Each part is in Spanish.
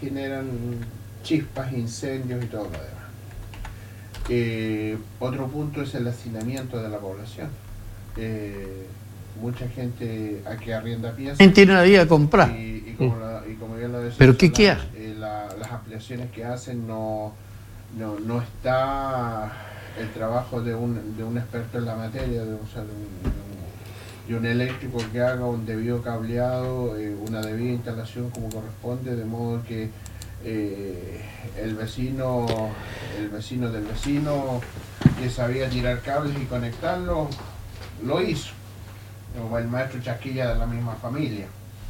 generan chispas, incendios y todo lo demás. Otro punto es el hacinamiento de la población. Mucha gente aquí arrienda piezas. Tiene la vida a comprar. Y como bien lo decía, ¿Pero qué hace? Las ampliaciones que hacen no está el trabajo de un experto en la materia, de un eléctrico que haga un debido cableado, una debida instalación como corresponde, de modo que el vecino del vecino que sabía tirar cables y conectarlos lo hizo, o el maestro Chasquilla de la misma familia.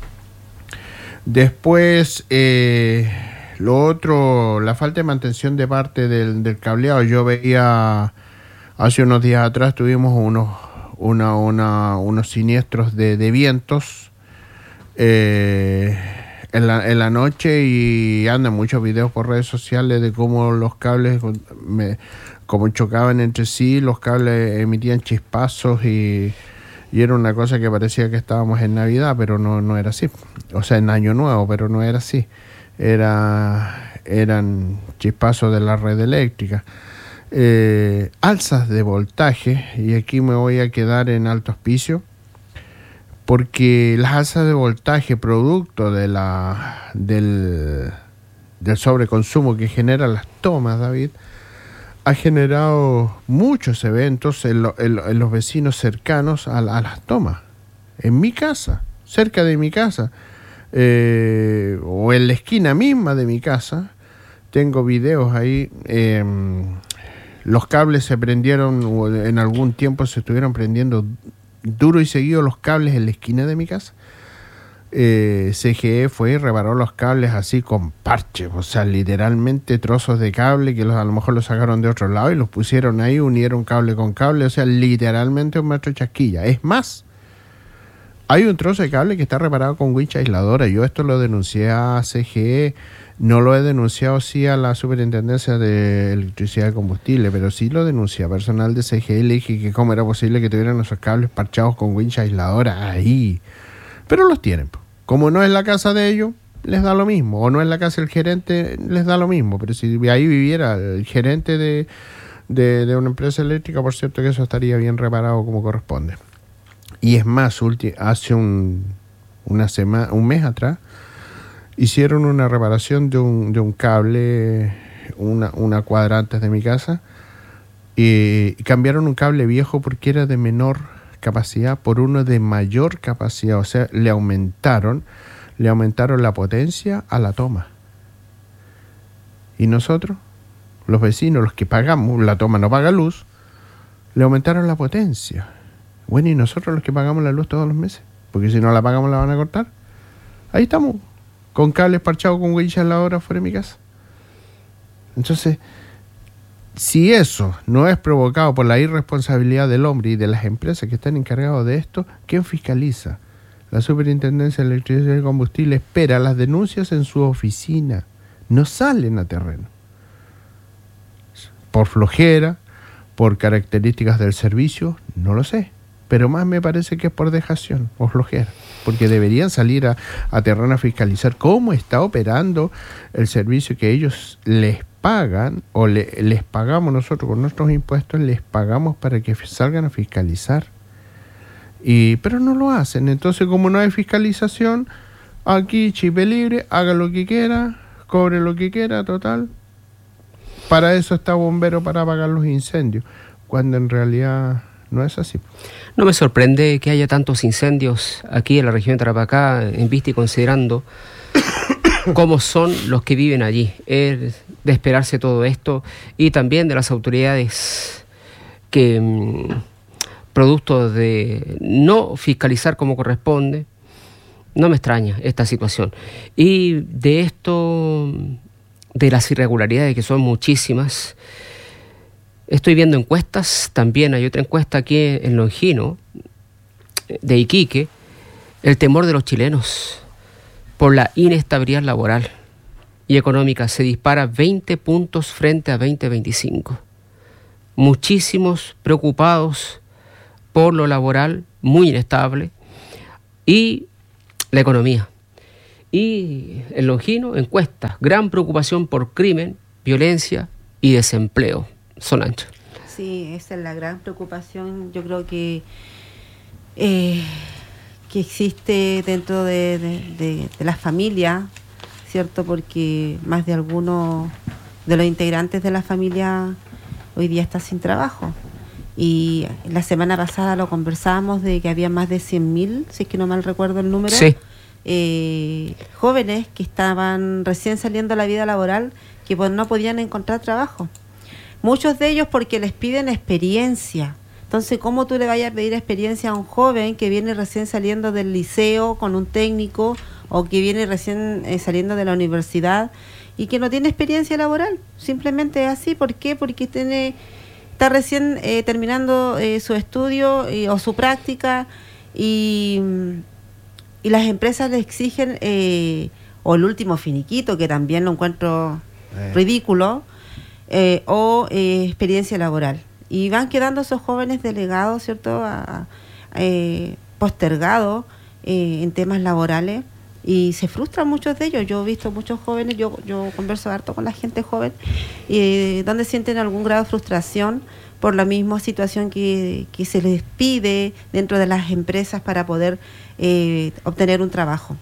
Después lo otro, la falta de mantención de parte del cableado. Yo veía hace unos días atrás, tuvimos unos siniestros de vientos en la noche, y andan muchos videos por redes sociales de cómo los cables como chocaban entre sí, los cables emitían chispazos y era una cosa que parecía que estábamos en Navidad, pero no era así. O sea, en Año Nuevo, pero no era así. Eran chispazos de la red eléctrica. Alzas de voltaje, y aquí me voy a quedar en alto hospicio, porque las alzas de voltaje producto de del sobreconsumo que generan las tomas, David, ha generado muchos eventos en los vecinos cercanos a las tomas. En mi casa, cerca de mi casa, o en la esquina misma de mi casa, tengo videos ahí. Los cables se prendieron, o en algún tiempo se estuvieron prendiendo duro y seguido los cables en la esquina de mi casa. CGE fue y reparó los cables así con parches, o sea, literalmente trozos de cable que a lo mejor los sacaron de otro lado y los pusieron ahí, unieron cable con cable, o sea, literalmente un maestro Chasquilla. Es más, hay un trozo de cable que está reparado con wincha aisladora. Yo esto lo denuncié a CGE, no lo he denunciado sí a la Superintendencia de Electricidad y Combustible, pero sí lo denuncié a personal de CGE. Le dije que cómo era posible que tuvieran esos cables parchados con wincha aisladora ahí, pero los tienen. Como no es la casa de ellos, les da lo mismo, o no es la casa del gerente, les da lo mismo. Pero si ahí viviera el gerente de una empresa eléctrica, por cierto que eso estaría bien reparado como corresponde. Y es más, hace un mes atrás hicieron una reparación de un cable, una cuadra antes de mi casa, y cambiaron un cable viejo porque era de menor capacidad por uno de mayor capacidad. O sea, le aumentaron la potencia a la toma. Y nosotros, los vecinos, los que pagamos, la toma no paga luz, le aumentaron la potencia. Bueno, y nosotros los que pagamos la luz todos los meses, porque si no la pagamos la van a cortar. Ahí estamos, con cables parchados con wincha en la hora fuera de mi casa. Entonces, si eso no es provocado por la irresponsabilidad del hombre y de las empresas que están encargados de esto, ¿quién fiscaliza? La Superintendencia de Electricidad y Combustible espera las denuncias en su oficina, no salen a terreno. Por flojera, por características del servicio, no lo sé, pero más me parece que es por dejación o flojera, porque deberían salir a terreno a fiscalizar cómo está operando el servicio que ellos les pagan, o les pagamos nosotros con nuestros impuestos, les pagamos para que salgan a fiscalizar. Pero no lo hacen. Entonces, como no hay fiscalización, aquí chipe libre, haga lo que quiera, cobre lo que quiera, total. Para eso está Bombero, para apagar los incendios, cuando en realidad no es así. No me sorprende que haya tantos incendios aquí en la región de Tarapacá, en vista y considerando cómo son los que viven allí. Es de esperarse todo esto, y también de las autoridades que, producto de no fiscalizar como corresponde, no me extraña esta situación. Y de esto, de las irregularidades, que son muchísimas, estoy viendo encuestas. También hay otra encuesta aquí en Longino, de Iquique, el temor de los chilenos por la inestabilidad laboral y económica se dispara 20 puntos frente a 2025. Muchísimos preocupados por lo laboral, muy inestable, y la economía. Y en Longino, encuestas, gran preocupación por crimen, violencia y desempleo. Solange. Sí, esa es la gran preocupación. Yo creo que existe dentro de la familia, ¿cierto? Porque más de alguno de los integrantes de la familia hoy día está sin trabajo. Y la semana pasada lo conversábamos de que había más de 100.000, si es que no mal recuerdo el número, Sí. Jóvenes que estaban recién saliendo a la vida laboral, que pues no podían encontrar trabajo. Muchos de ellos porque les piden experiencia. Entonces, ¿cómo tú le vayas a pedir experiencia a un joven que viene recién saliendo del liceo con un técnico o que viene recién saliendo de la universidad y que no tiene experiencia laboral? Simplemente es así. ¿Por qué? Porque está recién terminando su estudio o su práctica y las empresas le exigen o el último finiquito, que también lo encuentro ridículo, o experiencia laboral. Y van quedando esos jóvenes delegados, ¿cierto?, postergados en temas laborales y se frustran muchos de ellos. Yo he visto muchos jóvenes, yo converso harto con la gente joven, donde sienten algún grado de frustración por la misma situación que se les pide dentro de las empresas para poder obtener un trabajo.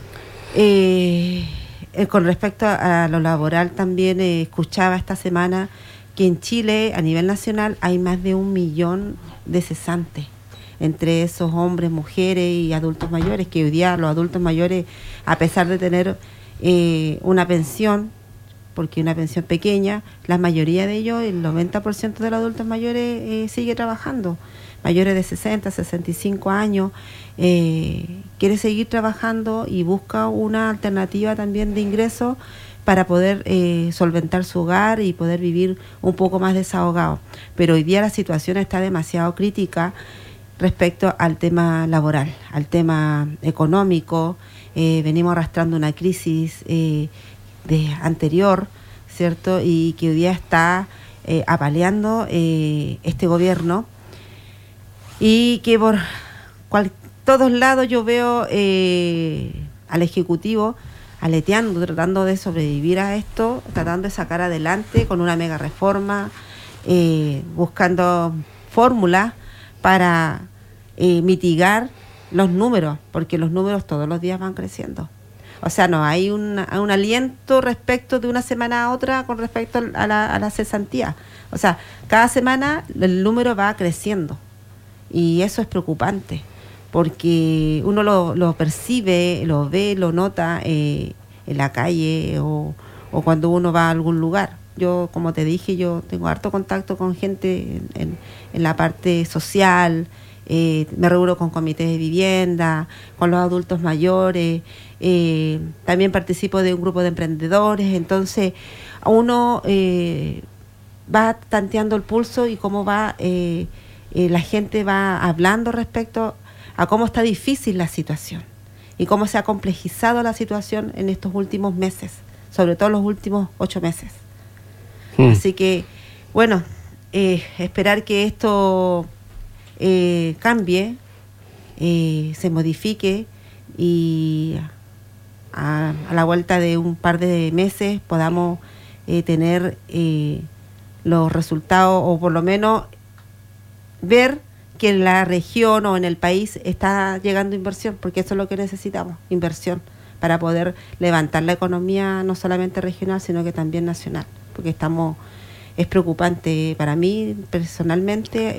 Con respecto a lo laboral, también escuchaba esta semana que en Chile, a nivel nacional, hay más de 1 millón de cesantes, entre esos hombres, mujeres y adultos mayores, que hoy día los adultos mayores, a pesar de tener una pensión, porque una pensión pequeña, la mayoría de ellos, el 90% de los adultos mayores sigue trabajando, mayores de 60, 65 años, quiere seguir trabajando y busca una alternativa también de ingreso para poder solventar su hogar y poder vivir un poco más desahogado. Pero hoy día la situación está demasiado crítica respecto al tema laboral, al tema económico. Venimos arrastrando una crisis de anterior, ¿cierto? Y que hoy día está apaleando este gobierno y que por todos lados yo veo al Ejecutivo aleteando, tratando de sobrevivir a esto, tratando de sacar adelante con una mega reforma, buscando fórmulas para mitigar los números, porque los números todos los días van creciendo. O sea, no hay un aliento respecto de una semana a otra con respecto a la cesantía. O sea, cada semana el número va creciendo y eso es preocupante, porque uno lo percibe, lo ve, lo nota en la calle o cuando uno va a algún lugar. Yo, como te dije, yo tengo harto contacto con gente en la parte social, me reúno con comités de vivienda, con los adultos mayores, también participo de un grupo de emprendedores, entonces uno va tanteando el pulso y cómo va la gente va hablando respecto a cómo está difícil la situación y cómo se ha complejizado la situación en estos últimos meses, sobre todo los últimos 8 meses. Así que, bueno, esperar que esto cambie, se modifique y a la vuelta de un par de meses podamos tener los resultados o por lo menos ver que en la región o en el país está llegando inversión, porque eso es lo que necesitamos, inversión, para poder levantar la economía no solamente regional, sino que también nacional, porque es preocupante para mí personalmente,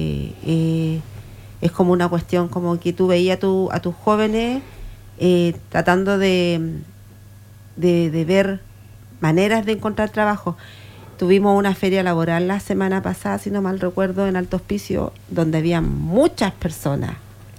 es como una cuestión como que tú veías a tus jóvenes tratando de ver maneras de encontrar trabajo. Tuvimos una feria laboral la semana pasada, si no mal recuerdo, en Alto Hospicio, donde había muchas personas,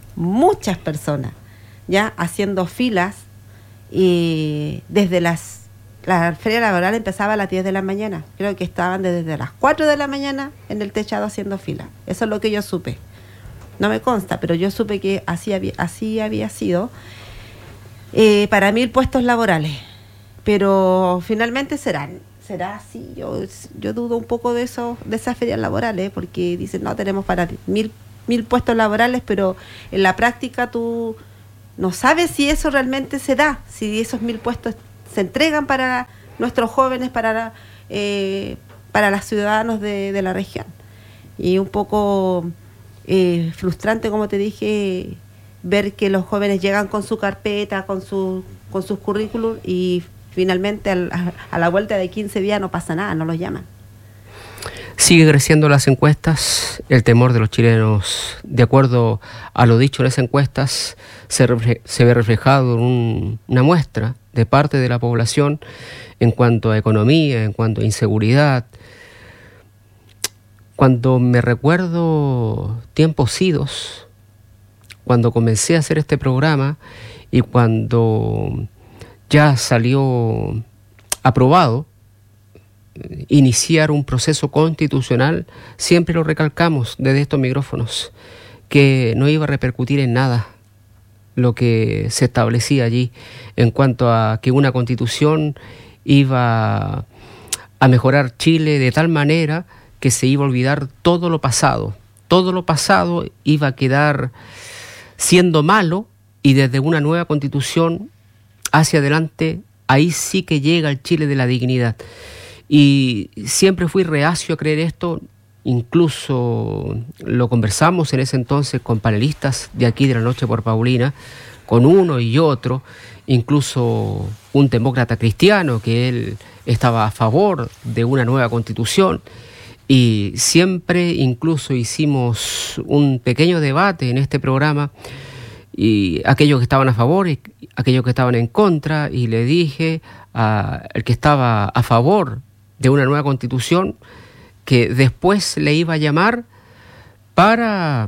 ya haciendo filas, y desde la feria laboral empezaba a las 10 de la mañana. Creo que estaban desde las 4 de la mañana en el techado haciendo fila. Eso es lo que yo supe. No me consta, pero yo supe que así había sido para 1.000 puestos laborales. Pero finalmente será así. Yo dudo un poco de esas ferias laborales, porque dicen, no, tenemos para 1.000 puestos laborales, pero en la práctica tú no sabe si eso realmente se da, si esos 1.000 puestos se entregan para nuestros jóvenes, para los ciudadanos de la región. Y un poco frustrante, como te dije, ver que los jóvenes llegan con su carpeta, con sus currículum, y finalmente a la vuelta de 15 días no pasa nada, no los llaman. Sigue creciendo las encuestas, el temor de los chilenos, de acuerdo a lo dicho en esas encuestas, se ve reflejado en una muestra de parte de la población en cuanto a economía, en cuanto a inseguridad. Cuando me recuerdo tiempos idos, cuando comencé a hacer este programa y cuando ya salió aprobado iniciar un proceso constitucional, siempre lo recalcamos desde estos micrófonos, que no iba a repercutir en nada lo que se establecía allí en cuanto a que una constitución iba a mejorar Chile de tal manera que se iba a olvidar todo lo pasado iba a quedar siendo malo, y desde una nueva constitución hacia adelante, ahí sí que llega el Chile de la dignidad. Y siempre fui reacio a creer esto, incluso lo conversamos en ese entonces con panelistas de aquí de La Noche por Paulina, con uno y otro, incluso un demócrata cristiano, que él estaba a favor de una nueva constitución, y siempre incluso hicimos un pequeño debate en este programa, y aquellos que estaban a favor y aquellos que estaban en contra, y le dije al que estaba a favor de una nueva constitución que después le iba a llamar para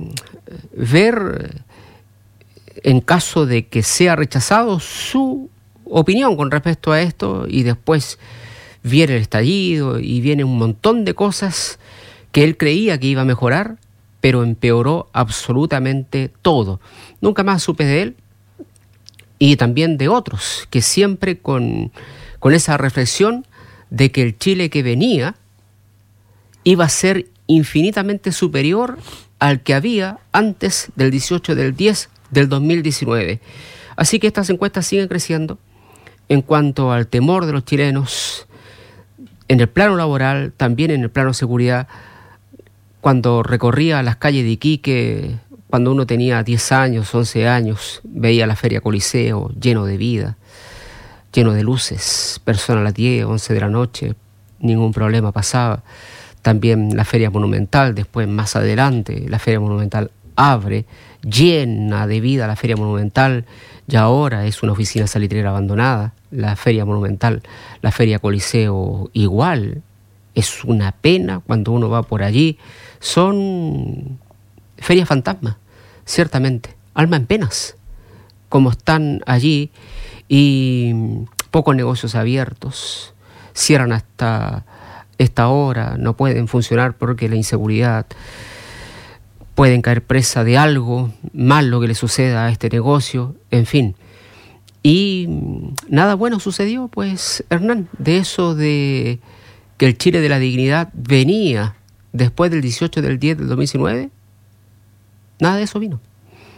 ver, en caso de que sea rechazado, su opinión con respecto a esto, y después viene el estallido y viene un montón de cosas que él creía que iba a mejorar, pero empeoró absolutamente todo. Nunca más supe de él, y también de otros que siempre con esa reflexión de que el Chile que venía iba a ser infinitamente superior al que había antes del 18 del 10 del 2019. Así que estas encuestas siguen creciendo en cuanto al temor de los chilenos en el plano laboral, también en el plano seguridad. Cuando recorría las calles de Iquique, cuando uno tenía 10 años, 11 años, veía la Feria Coliseo lleno de vida, lleno de luces, personas a las 10, 11 de la noche, ningún problema pasaba. También la Feria Monumental, después más adelante, la Feria Monumental abre, llena de vida la Feria Monumental, y ahora es una oficina salitrera abandonada, la Feria Monumental. La Feria Coliseo igual, es una pena cuando uno va por allí, son ferias fantasmas, ciertamente, alma en penas, como están allí, y pocos negocios abiertos, cierran hasta esta hora, no pueden funcionar porque la inseguridad, pueden caer presa de algo malo que le suceda a este negocio, en fin. Y nada bueno sucedió, pues, Hernán, de eso de que el Chile de la dignidad venía después del 18 del 10 del 2019, nada de eso vino.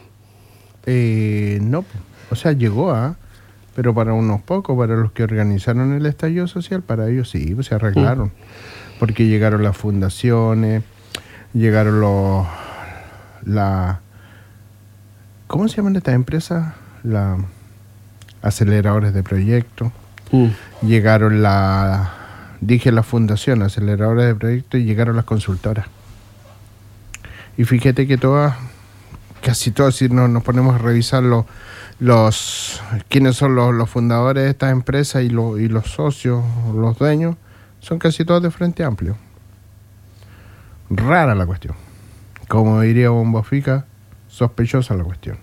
No, o sea, llegó pero para unos pocos, para los que organizaron el estallido social, para ellos sí, pues se arreglaron. Porque llegaron las fundaciones, llegaron ¿cómo se llaman estas empresas? Aceleradores de proyectos. Llegaron las fundaciones, aceleradores de proyectos, y llegaron las consultoras. Y fíjate que casi todas, si nos ponemos a revisar quiénes son los fundadores de estas empresas y los socios, los dueños, son casi todos de Frente Amplio. Rara la cuestión. Como diría Bomba Fica, sospechosa la cuestión.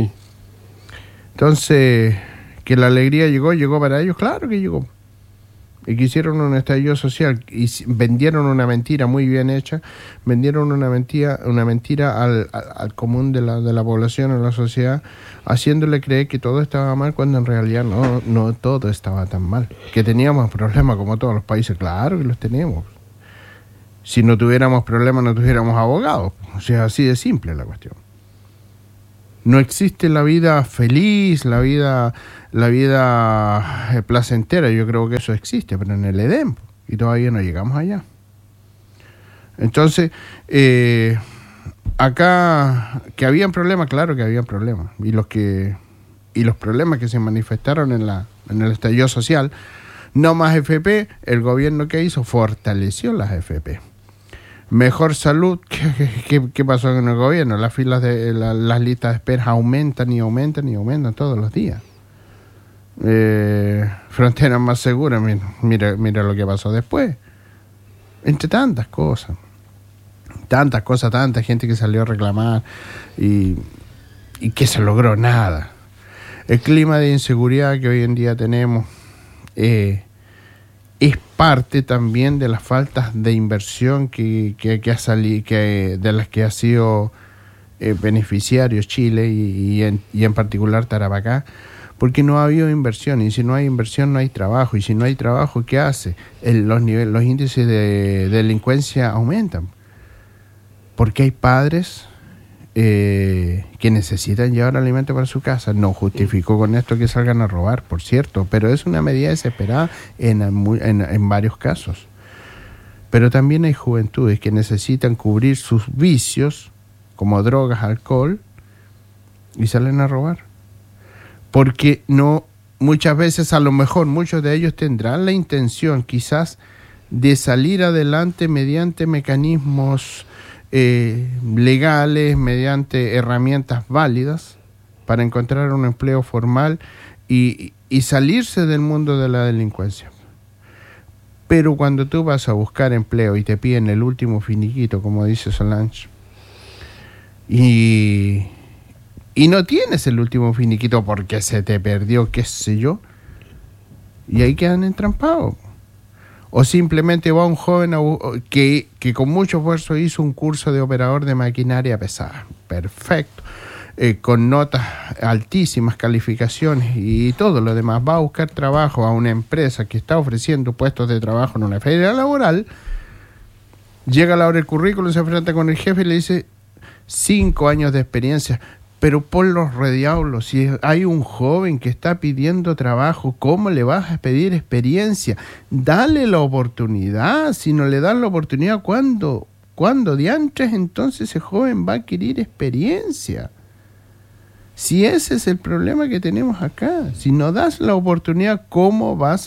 Entonces, que la alegría llegó para ellos, claro que llegó. Y que hicieron un estallido social y vendieron una mentira muy bien hecha, vendieron una mentira al común de la población, a la sociedad, haciéndole creer que todo estaba mal cuando en realidad no todo estaba tan mal. Que teníamos problemas como todos los países, claro que los teníamos. Si no tuviéramos problemas no tuviéramos abogados, o sea, así de simple la cuestión. No existe la vida feliz, la vida placentera. Yo creo que eso existe, pero en el Edén, y todavía no llegamos allá. Entonces, acá, que habían problemas, claro que habían problemas. Y los problemas que se manifestaron en el estallido social, no más FP, el gobierno que hizo fortaleció las FP. Mejor salud, ¿qué pasó en el gobierno? Las filas de las listas de espera aumentan y aumentan y aumentan todos los días. Fronteras más seguras, mira lo que pasó después. Entre tantas cosas, tanta gente que salió a reclamar y que se logró nada. El clima de inseguridad que hoy en día tenemos es parte también de las faltas de inversión que ha salido, de las que ha sido beneficiario Chile y en particular Tarapacá, porque no ha habido inversión, y si no hay inversión no hay trabajo, y si no hay trabajo, ¿qué hace? Los índices de delincuencia aumentan, porque hay padres que necesitan llevar alimento para su casa. No justificó con esto que salgan a robar, por cierto, pero es una medida desesperada en varios casos. Pero también hay juventudes que necesitan cubrir sus vicios, como drogas, alcohol, y salen a robar. Porque no, muchas veces, a lo mejor muchos de ellos tendrán la intención quizás de salir adelante mediante mecanismos legales, mediante herramientas válidas para encontrar un empleo formal y salirse del mundo de la delincuencia. Pero cuando tú vas a buscar empleo y te piden el último finiquito, como dice Solange, y no tienes el último finiquito porque se te perdió, qué sé yo, y ahí quedan entrampados. O simplemente va un joven que con mucho esfuerzo hizo un curso de operador de maquinaria pesada. Perfecto. Con notas altísimas, calificaciones y todo lo demás. Va a buscar trabajo a una empresa que está ofreciendo puestos de trabajo en una feria laboral. Llega a la hora del currículum, se enfrenta con el jefe y le dice 5 años de experiencia. Pero por los rediablos, si hay un joven que está pidiendo trabajo, ¿cómo le vas a pedir experiencia? Dale la oportunidad. Si no le das la oportunidad, ¿cuándo diantres entonces ese joven va a adquirir experiencia? Si ese es el problema que tenemos acá. Si no das la oportunidad, ¿cómo vas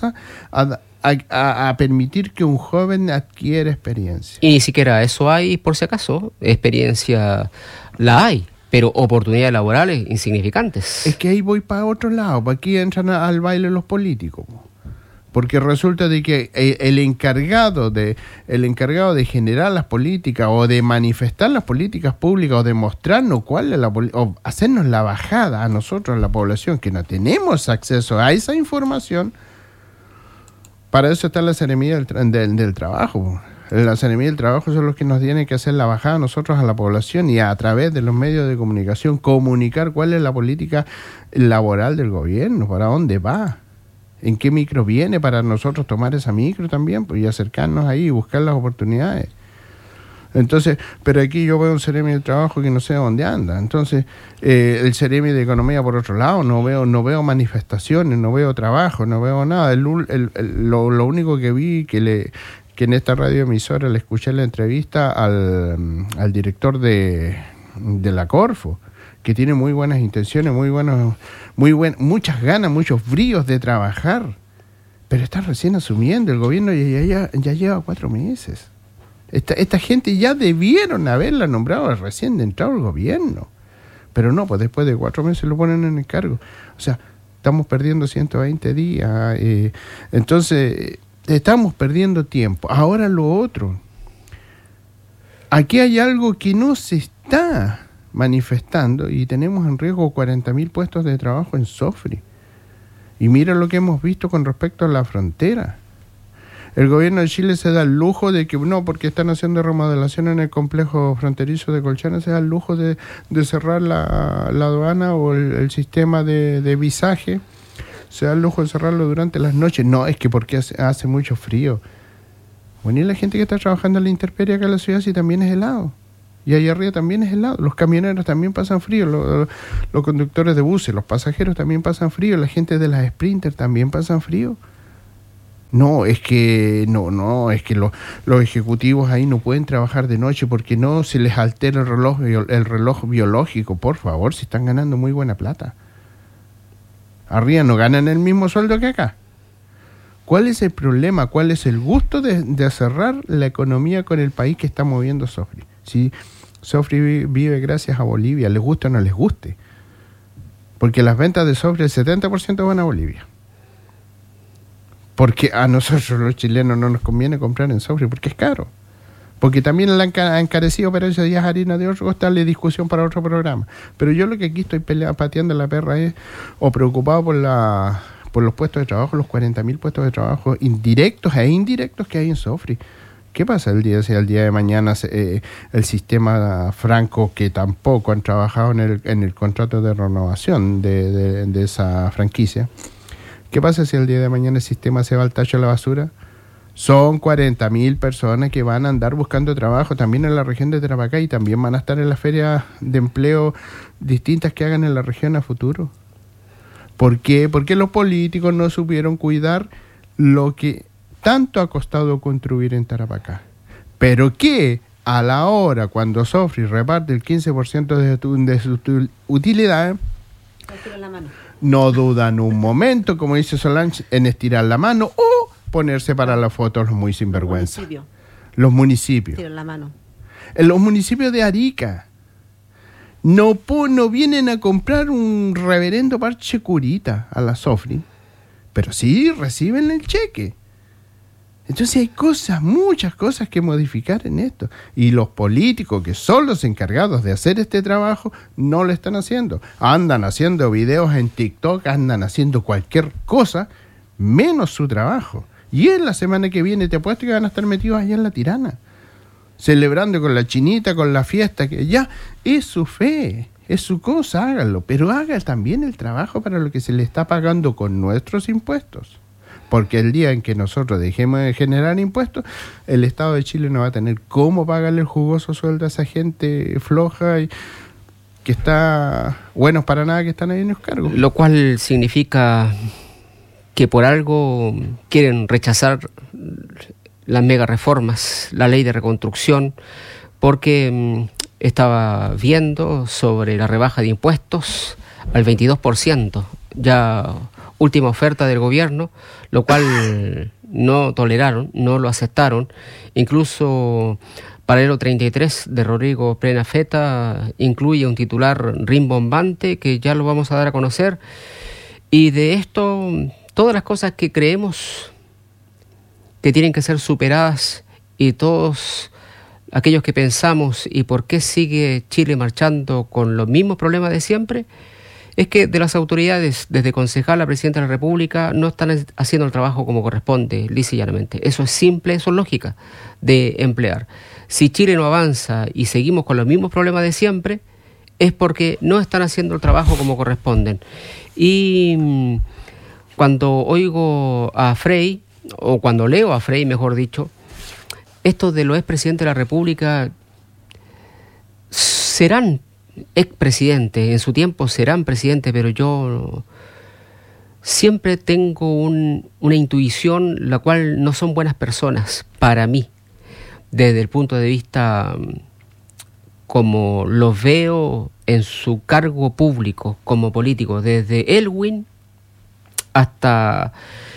a permitir que un joven adquiera experiencia? Y ni siquiera eso hay, por si acaso. Experiencia la hay, pero oportunidades laborales insignificantes. Es que ahí voy para otro lado, para aquí entran al baile los políticos, porque resulta de que el encargado de generar las políticas o de manifestar las políticas públicas o de mostrarnos cuál es o hacernos la bajada a nosotros, la población, que no tenemos acceso a esa información, para eso está la Seremía del Trabajo. La Seremía del Trabajo son los que nos tienen que hacer la bajada a nosotros, a la población, y a través de los medios de comunicación comunicar cuál es la política laboral del gobierno, para dónde va, en qué micro viene, para nosotros tomar esa micro también, pues, y acercarnos ahí y buscar las oportunidades. Entonces, pero aquí yo veo un Seremi del Trabajo que no sé dónde anda. Entonces, el Seremi de Economía por otro lado, no veo manifestaciones, no veo trabajo, no veo nada. Lo único que vi que en esta radioemisora le escuché la entrevista al director de la Corfo, que tiene muy buenas intenciones, muchas ganas, muchos bríos de trabajar, pero está recién asumiendo. El gobierno ya lleva 4 meses. Esta gente ya debieron haberla nombrado recién de entrado al gobierno, pero no, pues después de 4 meses lo ponen en el cargo. O sea, estamos perdiendo 120 días, entonces estamos perdiendo tiempo. Ahora lo otro, aquí hay algo que no se está manifestando y tenemos en riesgo 40.000 puestos de trabajo en Sofri. Y mira lo que hemos visto con respecto a la frontera. El gobierno de Chile se da el lujo de que, no, porque están haciendo remodelación en el complejo fronterizo de Colchane, se da el lujo de cerrar la aduana o el sistema de visaje, se da el lujo de cerrarlo durante las noches. No, es que porque hace mucho frío. Bueno, y la gente que está trabajando en la intemperie acá en la ciudad, si también es helado. Y ahí arriba también es helado. Los camioneros también pasan frío, los conductores de buses, los pasajeros también pasan frío, la gente de las Sprinter también pasan frío. No, es que los ejecutivos ahí no pueden trabajar de noche porque no se les altera el reloj biológico, por favor, si están ganando muy buena plata. Arriba no ganan el mismo sueldo que acá. ¿Cuál es el problema? ¿Cuál es el gusto de cerrar la economía con el país que está moviendo Sofri? Si Sofri vive gracias a Bolivia, les guste o no les guste. Porque las ventas de Sofri, el 70% van a Bolivia. Porque a nosotros los chilenos no nos conviene comprar en Sofri porque es caro. Porque también la han encarecido, pero eso ya es harina de otro costal, de discusión para otro programa. Pero yo lo que aquí estoy pateando la perra es, o preocupado por los puestos de trabajo, los 40.000 puestos de trabajo indirectos e indirectos que hay en Sofri. ¿Qué pasa el día de mañana el sistema franco, que tampoco han trabajado en el contrato de renovación de esa franquicia? ¿Qué pasa si el día de mañana el sistema se va al tacho de la basura? Son 40.000 personas que van a andar buscando trabajo también en la región de Tarapacá y también van a estar en las ferias de empleo distintas que hagan en la región a futuro. ¿Por qué? Porque los políticos no supieron cuidar lo que tanto ha costado construir en Tarapacá. Pero que a la hora, cuando Sofri reparte el 15% de sus utilidades, no dudan un momento, como dice Solange, en estirar la mano o ponerse para la foto los muy sinvergüenza. Los municipios. Tiran la mano. En los municipios de Arica no vienen a comprar un reverendo parche curita a la Sofri, pero sí reciben el cheque. Entonces hay muchas cosas que modificar en esto. Y los políticos, que son los encargados de hacer este trabajo, no lo están haciendo. Andan haciendo videos en TikTok, andan haciendo cualquier cosa, menos su trabajo. Y en la semana que viene te apuesto que van a estar metidos allá en La Tirana, celebrando con la chinita, con la fiesta, que ya es su fe, es su cosa, háganlo. Pero hagan también el trabajo para lo que se le está pagando con nuestros impuestos. Porque el día en que nosotros dejemos de generar impuestos, el Estado de Chile no va a tener cómo pagarle el jugoso sueldo a esa gente floja y que está buenos para nada, que están ahí en los cargos. Lo cual significa que por algo quieren rechazar las mega reformas, la ley de reconstrucción, porque estaba viendo sobre la rebaja de impuestos al 22%, ya última oferta del gobierno, lo cual no toleraron, no lo aceptaron. Incluso Paralelo 33 de Rodrigo Prenafeta incluye un titular rimbombante que ya lo vamos a dar a conocer. Y de esto, todas las cosas que creemos que tienen que ser superadas y todos aquellos que pensamos y por qué sigue Chile marchando con los mismos problemas de siempre, es que de las autoridades, desde concejal a presidente de la República, no están haciendo el trabajo como corresponde, lisa y llanamente. Eso es simple, eso es lógica de emplear. Si Chile no avanza y seguimos con los mismos problemas de siempre, es porque no están haciendo el trabajo como corresponden. Y cuando oigo a Frei, o cuando leo a Frei, mejor dicho, estos de los expresidentes de la República serán expresidentes, en su tiempo serán presidentes, pero yo siempre tengo una intuición la cual no son buenas personas para mí, desde el punto de vista como los veo en su cargo público como político, desde Elwin hasta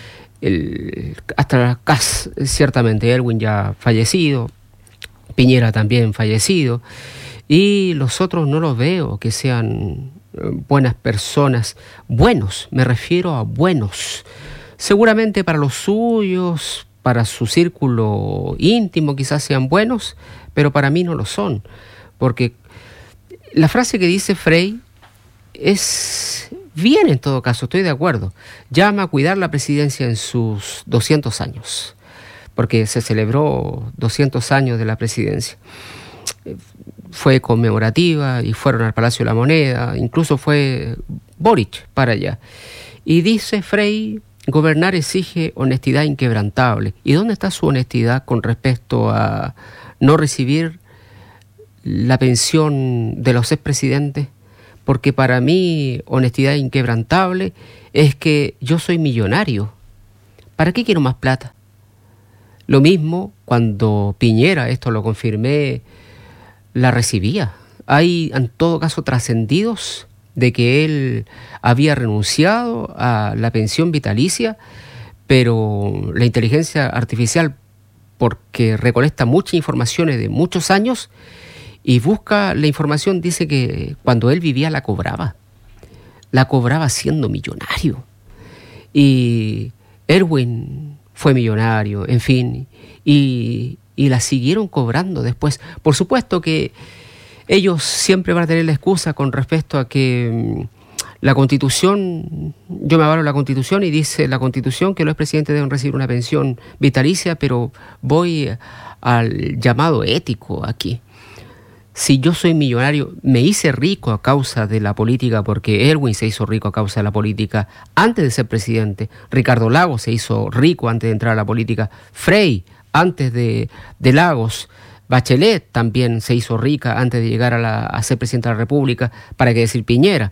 Kass, ciertamente Elwin ya fallecido, Piñera también fallecido, y los otros no los veo que sean buenas personas. Buenos, me refiero a buenos. Seguramente para los suyos, para su círculo íntimo quizás sean buenos, pero para mí no lo son. Porque la frase que dice Frei es bien en todo caso, estoy de acuerdo. Llama a cuidar la presidencia en sus 200 años, porque se celebró 200 años de la presidencia. Fue conmemorativa y fueron al Palacio de la Moneda, incluso fue Boric para allá. Y dice Frei, gobernar exige honestidad inquebrantable. ¿Y dónde está su honestidad con respecto a no recibir la pensión de los expresidentes, porque para mí honestidad inquebrantable es que yo soy millonario. ¿Para qué quiero más plata? Lo mismo cuando Piñera, esto lo confirmé, la recibía. Hay en todo caso trascendidos de que él había renunciado a la pensión vitalicia, pero la inteligencia artificial, porque recolecta muchas informaciones de muchos años y busca la información, dice que cuando él vivía la cobraba siendo millonario. Y Erwin fue millonario, en fin, y la siguieron cobrando después. Por supuesto que ellos siempre van a tener la excusa con respecto a que la Constitución, yo me avalo la Constitución y dice la Constitución que los expresidentes deben recibir una pensión vitalicia, pero voy al llamado ético aquí. Si yo soy millonario, me hice rico a causa de la política, porque Erwin se hizo rico a causa de la política antes de ser presidente, Ricardo Lagos se hizo rico antes de entrar a la política, Frei antes de Lagos, Bachelet también se hizo rica antes de llegar a ser presidente de la República, para qué decir Piñera.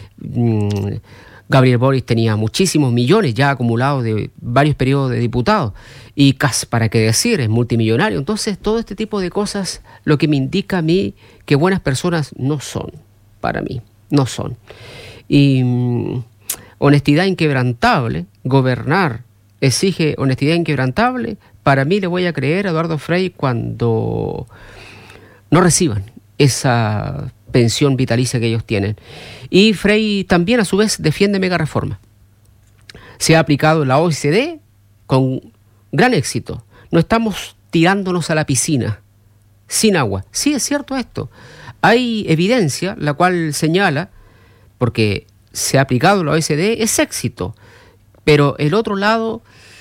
Gabriel Boric tenía muchísimos millones ya acumulados de varios periodos de diputado, y Kass, para qué decir, es multimillonario. Entonces todo este tipo de cosas lo que me indica a mí que buenas personas no son, para mí, no son. Y honestidad inquebrantable, gobernar exige honestidad inquebrantable. Para mí le voy a creer a Eduardo Frei cuando no reciban esa pensión vitalicia que ellos tienen. Y Frei también a su vez defiende mega reforma. Se ha aplicado en la OECD con gran éxito. No estamos tirándonos a la piscina sin agua. Sí, es cierto esto. Hay evidencia la cual señala, porque se ha aplicado en la OECD, es éxito. Pero el otro lado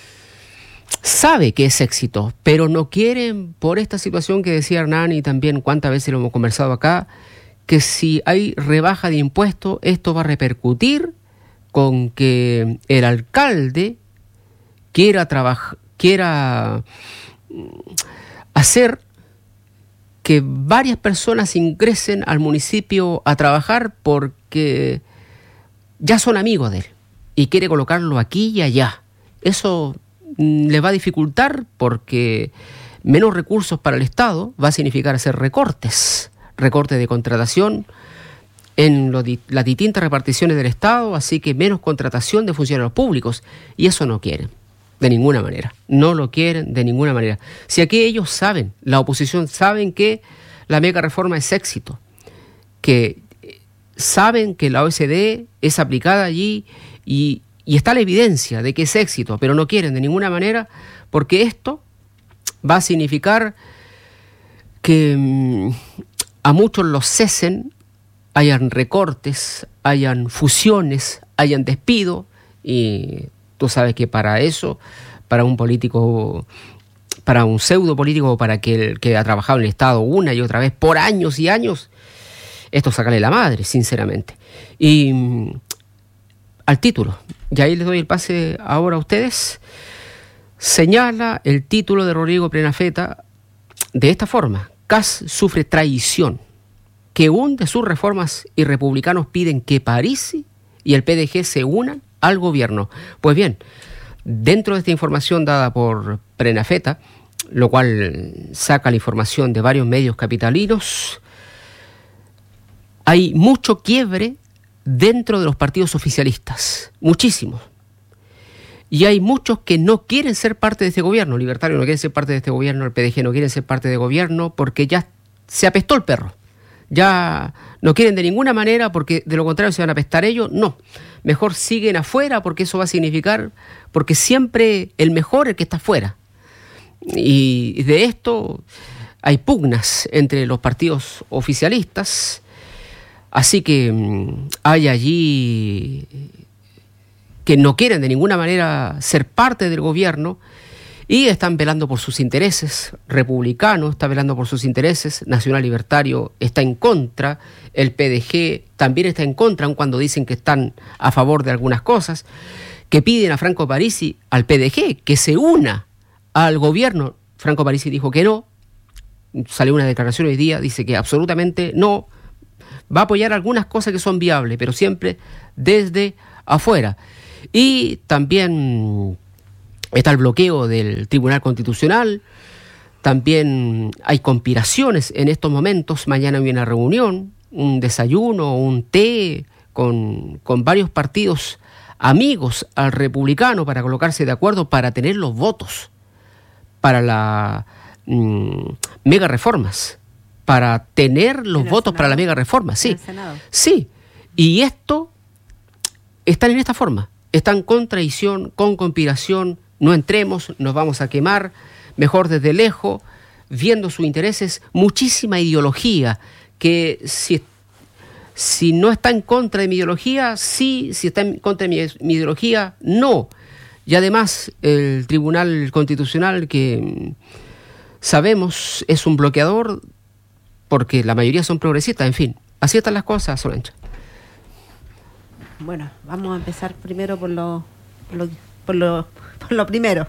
sabe que es éxito, pero no quieren, por esta situación que decía Hernán, y también cuántas veces lo hemos conversado acá, que si hay rebaja de impuestos, esto va a repercutir con que el alcalde quiera hacer que varias personas ingresen al municipio a trabajar porque ya son amigos de él y quiere colocarlo aquí y allá. Eso le va a dificultar porque menos recursos para el Estado va a significar hacer recortes de contratación en las distintas reparticiones del Estado, así que menos contratación de funcionarios públicos, y eso no quieren de ninguna manera, no lo quieren de ninguna manera. Si aquí ellos saben, la oposición saben que la mega reforma es éxito, que saben que la OECD es aplicada allí y está la evidencia de que es éxito, pero no quieren de ninguna manera, porque esto va a significar que a muchos los cesen, hayan recortes, hayan fusiones, hayan despido, y tú sabes que para eso, para un político, para un pseudo político, para el que ha trabajado en el Estado una y otra vez por años y años, esto sácale la madre, sinceramente. Y al título, y ahí les doy el pase ahora a ustedes, señala el título de Rodrigo Prenafeta de esta forma: Kass sufre traición, que hunde sus reformas y republicanos piden que Parisi y el PDG se unan al gobierno. Pues bien, dentro de esta información dada por Prenafeta, lo cual saca la información de varios medios capitalinos, hay mucho quiebre dentro de los partidos oficialistas, muchísimos. Y hay muchos que no quieren ser parte de este gobierno. Libertario no quiere ser parte de este gobierno, el PDG no quiere ser parte de gobierno porque ya se apestó el perro. Ya no quieren de ninguna manera porque de lo contrario se van a apestar ellos. No, mejor siguen afuera porque eso va a significar, porque siempre el mejor es el que está afuera. Y de esto hay pugnas entre los partidos oficialistas. Así que hay allí que no quieren de ninguna manera ser parte del gobierno y están velando por sus intereses. Republicano está velando por sus intereses, Nacional Libertario está en contra, el PDG también está en contra, aun cuando dicen que están a favor de algunas cosas, que piden a Franco Parisi, al PDG, que se una al gobierno. Franco Parisi dijo que no, salió una declaración hoy día, dice que absolutamente no, va a apoyar algunas cosas que son viables, pero siempre desde afuera. Y también está el bloqueo del Tribunal Constitucional, también hay conspiraciones en estos momentos. Mañana hay una reunión, un desayuno, un té con varios partidos amigos al republicano para colocarse de acuerdo para tener los votos para la mega reformas, para tener los votos para la mega reforma, sí. Sí, y esto están en esta forma, están con traición, con conspiración, no entremos, nos vamos a quemar, mejor desde lejos, viendo sus intereses, muchísima ideología, que si no está en contra de mi ideología, sí, si está en contra de mi ideología, no. Y además el Tribunal Constitucional, que sabemos es un bloqueador, porque la mayoría son progresistas, en fin, así están las cosas, Solange. Bueno, vamos a empezar primero por lo primero.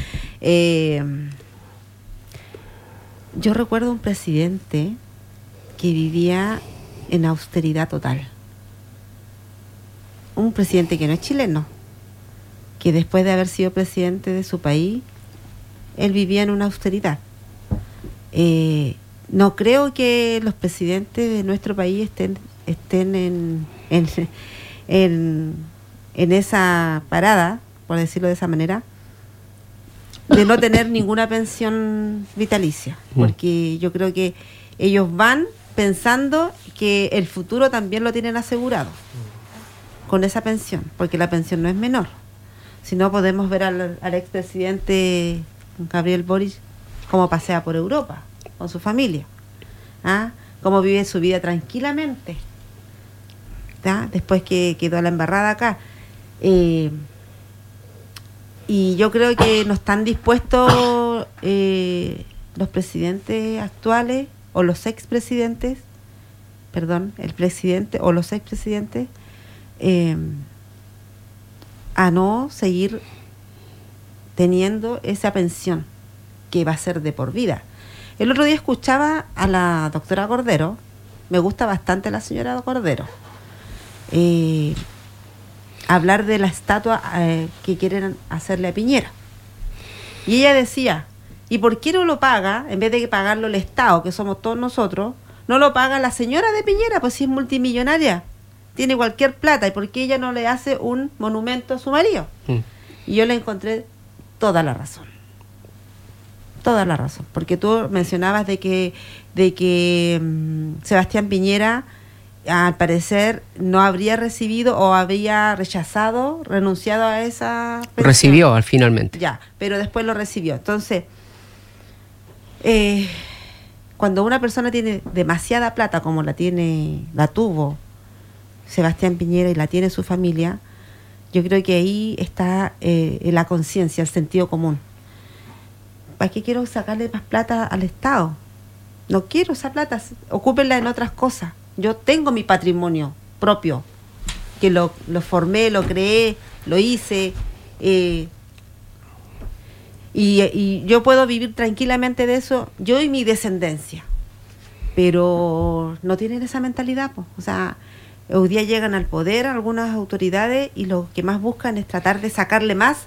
Yo recuerdo un presidente que vivía en austeridad total. Un presidente que no es chileno, que después de haber sido presidente de su país, él vivía en una austeridad. No creo que los presidentes de nuestro país estén en esa parada, por decirlo de esa manera, de no tener ninguna pensión vitalicia, porque yo creo que ellos van pensando que el futuro también lo tienen asegurado con esa pensión, porque la pensión no es menor. Si no, podemos ver al expresidente Gabriel Boric cómo pasea por Europa con su familia, cómo vive su vida tranquilamente, después que quedó a la embarrada acá. Y yo creo que no están dispuestos los presidentes actuales o los expresidentes, el presidente o los expresidentes, a no seguir teniendo esa pensión que va a ser de por vida. El otro día escuchaba a la doctora Cordero, me gusta bastante la señora Cordero, hablar de la estatua que quieren hacerle a Piñera. Y ella decía, ¿y por qué no lo paga, en vez de pagarlo el Estado, que somos todos nosotros, no lo paga la señora de Piñera, pues si es multimillonaria, tiene cualquier plata, ¿y por qué ella no le hace un monumento a su marido? Y yo le encontré toda la razón, porque tú mencionabas de que Sebastián Piñera, al parecer, no habría recibido o había renunciado a esa pensión. Recibió finalmente. Ya, pero después lo recibió. Entonces, cuando una persona tiene demasiada plata, como la tuvo Sebastián Piñera y la tiene su familia, yo creo que ahí está la conciencia, el sentido común. ¿Para qué quiero sacarle más plata al Estado? No quiero esa plata, ocúpenla en otras cosas. Yo tengo mi patrimonio propio, que lo formé, lo creé, lo hice, y yo puedo vivir tranquilamente de eso, yo y mi descendencia. Pero no tienen esa mentalidad, pues. O sea, hoy día llegan al poder algunas autoridades y lo que más buscan es tratar de sacarle más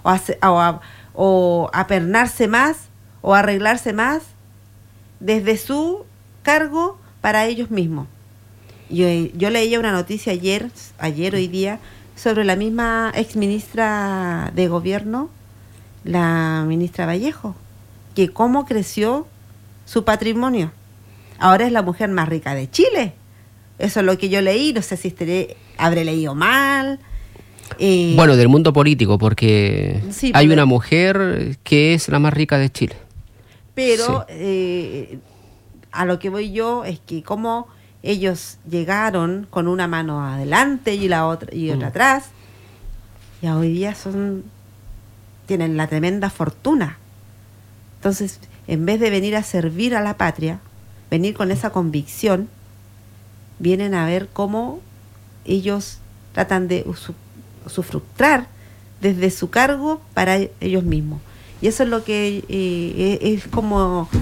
o apernarse más o arreglarse más desde su cargo para ellos mismos. Yo leía una noticia ayer hoy día, sobre la misma exministra de gobierno, la ministra Vallejo, que cómo creció su patrimonio. Ahora es la mujer más rica de Chile. Eso es lo que yo leí, no sé si habré leído mal. Bueno, del mundo político, porque sí, hay una mujer que es la más rica de Chile. Pero sí. A lo que voy yo es que como ellos llegaron con una mano adelante y otra atrás, y hoy día tienen la tremenda fortuna. Entonces, en vez de venir a servir a la patria, venir con esa convicción, vienen a ver cómo ellos tratan de usufructar desde su cargo para ellos mismos. Y eso es lo que es como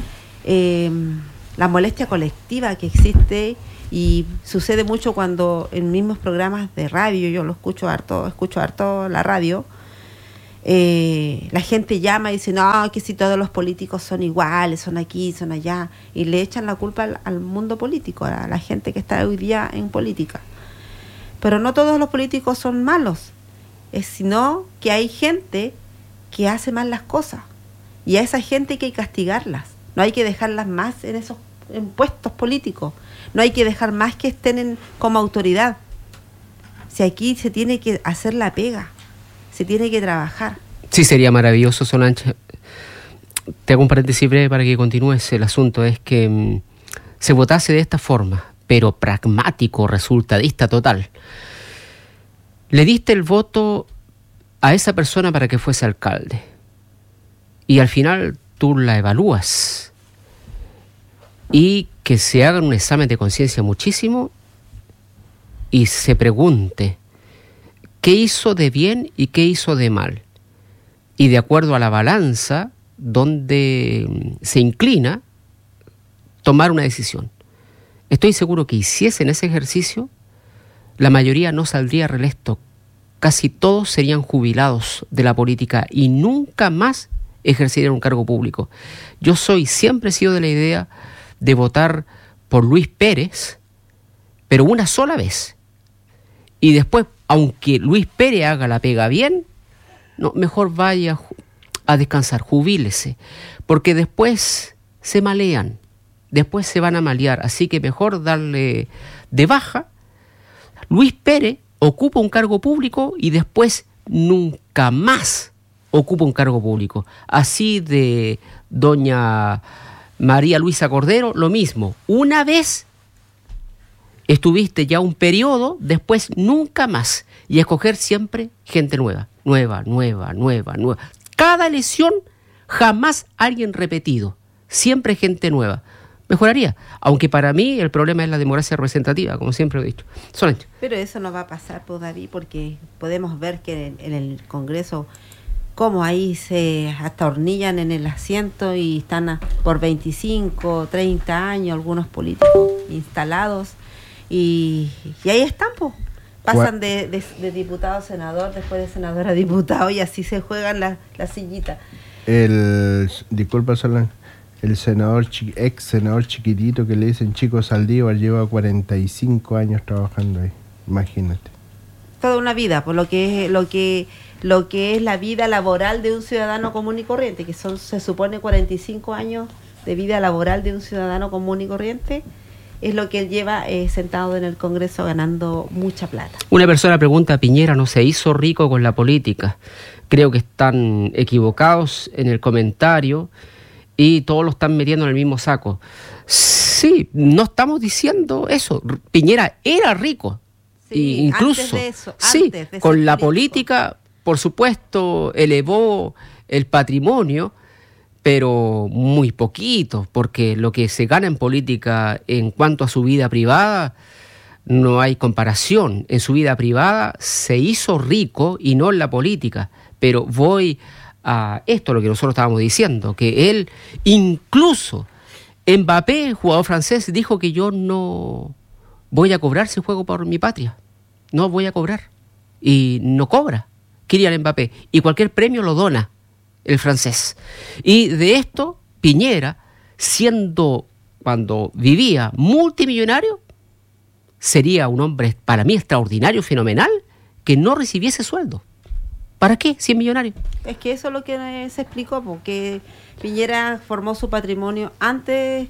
la molestia colectiva que existe, y sucede mucho cuando en mismos programas de radio, yo lo escucho harto la radio, la gente llama y dice, no, que si todos los políticos son iguales, son aquí, son allá, y le echan la culpa al mundo político, a la gente que está hoy día en política. Pero no todos los políticos son malos, sino que hay gente que hace mal las cosas, y a esa gente hay que castigarlas, no hay que dejarlas más en puestos políticos, no hay que dejar más que estén como autoridad. Si aquí se tiene que hacer la pega, se tiene que trabajar. Sí, sería maravilloso, Solange. Te hago un paréntesis breve para que continúes el asunto. Es que se votase de esta forma, pero pragmático, resultadista total. Le diste el voto a esa persona para que fuese alcalde, y al final tú la evalúas, y que se haga un examen de conciencia muchísimo y se pregunte qué hizo de bien y qué hizo de mal, y de acuerdo a la balanza donde se inclina, tomar una decisión. Estoy seguro que hiciesen ese ejercicio, la mayoría no saldría reelecto, casi todos serían jubilados de la política y nunca más ejercerían un cargo público. Yo siempre he sido de la idea de votar por Luis Pérez, pero una sola vez, y después, aunque Luis Pérez haga la pega bien, no, mejor vaya a descansar, jubílese, porque después se malean, después se van a malear, así que mejor darle de baja. Luis Pérez ocupa un cargo público y después nunca más ocupa un cargo público. Así de doña María Luisa Cordero, lo mismo. Una vez estuviste ya un periodo, después nunca más. Y escoger siempre gente nueva. Nueva. Cada elección, jamás alguien repetido. Siempre gente nueva. Mejoraría. Aunque para mí el problema es la democracia representativa, como siempre lo he dicho. Solange. Pero eso no va a pasar, pues, David, porque podemos ver que en el Congreso, como ahí se atornillan en el asiento y están por 25, 30 años algunos políticos instalados, y ahí están, pues. Pasan de diputado a senador, después de senador a diputado, y así se juegan la sillita. Disculpa, Solange, el senador ex senador chiquitito que le dicen Chico Saldívar lleva 45 años trabajando ahí, imagínate. Toda una vida, por lo que es la vida laboral de un ciudadano común y corriente, que se supone 45 años de vida laboral de un ciudadano común y corriente, es lo que él lleva sentado en el Congreso ganando mucha plata. Una persona pregunta, Piñera no se hizo rico con la política. Creo que están equivocados en el comentario y todos lo están metiendo en el mismo saco. Sí, no estamos diciendo eso. Piñera era rico. Sí, incluso antes de eso, sí, antes de con ser la político. política, por supuesto, elevó el patrimonio, pero muy poquito, porque lo que se gana en política en cuanto a su vida privada, no hay comparación. En su vida privada se hizo rico y no en la política. Pero voy a esto, lo que nosotros estábamos diciendo, que él, incluso Mbappé, jugador francés, dijo que yo no voy a cobrar si juego por mi patria. No voy a cobrar. Y no cobra Kylian Mbappé. Y cualquier premio lo dona el francés. Y de esto, Piñera, siendo, cuando vivía, multimillonario, sería un hombre, para mí, extraordinario, fenomenal, que no recibiese sueldo. ¿Para qué? Si es millonario. Es que eso es lo que se explicó, porque Piñera formó su patrimonio antes.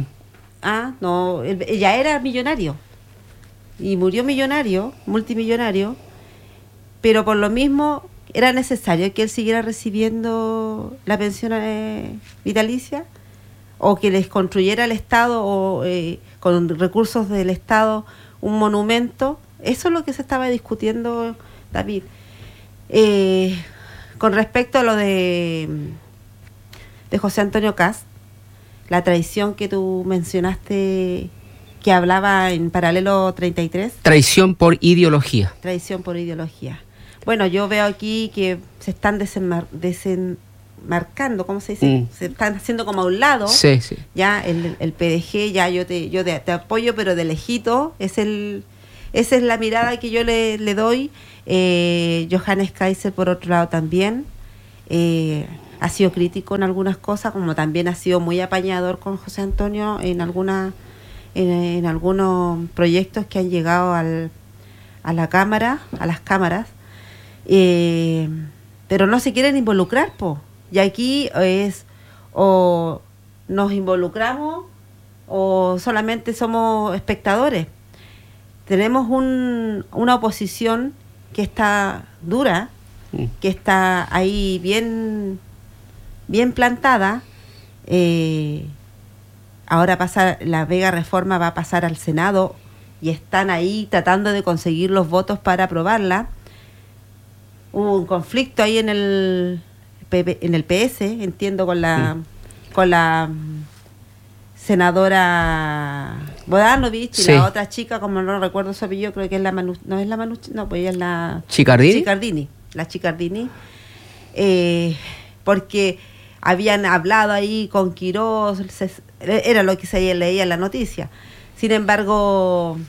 No, él ya era millonario. Y murió millonario, multimillonario, pero por lo mismo era necesario que él siguiera recibiendo la pensión vitalicia, o que les construyera el Estado, o con recursos del Estado, un monumento. Eso es lo que se estaba discutiendo, David. Con respecto a lo de José Antonio Kast, la traición que tú mencionaste, que hablaba en Paralelo 33. Traición por ideología. Traición por ideología. Bueno, yo veo aquí que se están marcando, ¿cómo se dice? Se están haciendo como a un lado. Sí, sí. Ya el PDG, ya yo te apoyo, pero de lejito. Esa es la mirada que yo le doy. Johannes Kaiser, por otro lado, también ha sido crítico en algunas cosas, como también ha sido muy apañador con José Antonio en algunos proyectos que han llegado a las cámaras, pero no se quieren involucrar, y aquí es o nos involucramos o solamente somos espectadores. Tenemos una oposición que está dura, que está ahí bien plantada. Ahora la Vega Reforma va a pasar al Senado y están ahí tratando de conseguir los votos para aprobarla. Hubo un conflicto ahí en el PS, entiendo, con la senadora Bodanovich y la otra chica, como no recuerdo su apellido, creo que es pues ella es la Chicardini, porque habían hablado ahí con Quirós, era lo que se leía en la noticia. Sin embargo,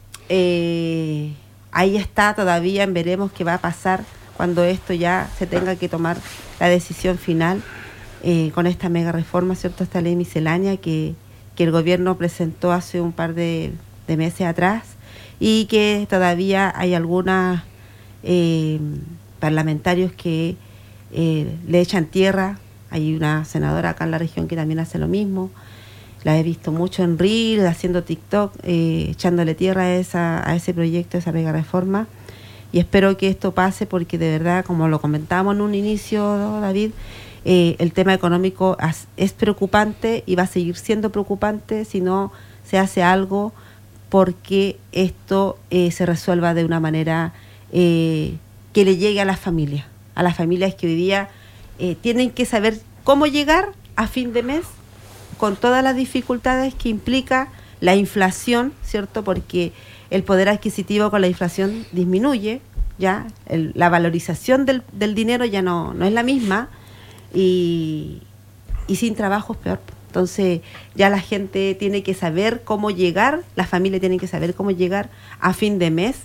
ahí está todavía, veremos qué va a pasar cuando esto ya se tenga que tomar la decisión final con esta mega reforma, ¿cierto? Esta ley miscelánea que el gobierno presentó hace un par de meses atrás y que todavía hay algunos parlamentarios que le echan tierra. Hay una senadora acá en la región que también hace lo mismo. La he visto mucho en Reel, haciendo TikTok, echándole tierra a ese proyecto, a esa mega reforma. Y espero que esto pase porque de verdad, como lo comentábamos en un inicio, ¿no, David? El tema económico es preocupante y va a seguir siendo preocupante si no se hace algo porque esto se resuelva de una manera que le llegue a las familias que hoy día tienen que saber cómo llegar a fin de mes con todas las dificultades que implica la inflación, ¿cierto? Porque el poder adquisitivo con la inflación disminuye, ya la valorización del dinero ya no es la misma. Y sin trabajo es peor. Entonces ya la gente tiene que saber cómo llegar, las familias tienen que saber cómo llegar a fin de mes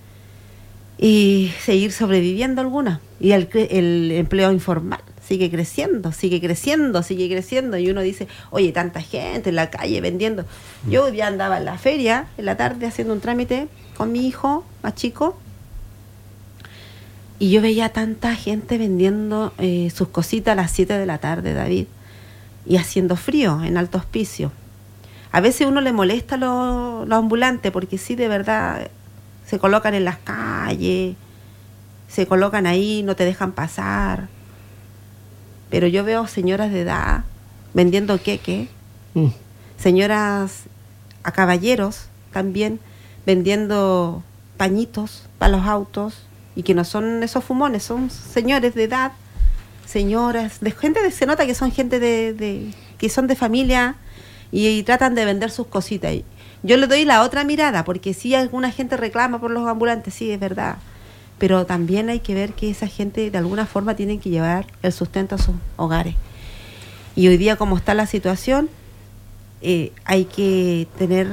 y seguir sobreviviendo algunas. Y el empleo informal sigue creciendo. Y uno dice, oye, tanta gente en la calle vendiendo. Yo hoy día andaba en la feria, en la tarde, haciendo un trámite con mi hijo más chico. Y yo veía tanta gente vendiendo sus cositas a las 7 de la tarde, David, y haciendo frío en Alto Hospicio. A veces uno le molesta a los ambulantes porque sí, de verdad, se colocan en las calles, se colocan ahí, no te dejan pasar. Pero yo veo señoras de edad vendiendo queque, señoras a caballeros también vendiendo pañitos para los autos. Y que no son esos fumones, son señores de edad, señoras, se nota que son gente que son de familia y tratan de vender sus cositas. Y yo le doy la otra mirada, porque sí alguna gente reclama por los ambulantes, sí, es verdad. Pero también hay que ver que esa gente de alguna forma tiene que llevar el sustento a sus hogares. Y hoy día, como está la situación, hay que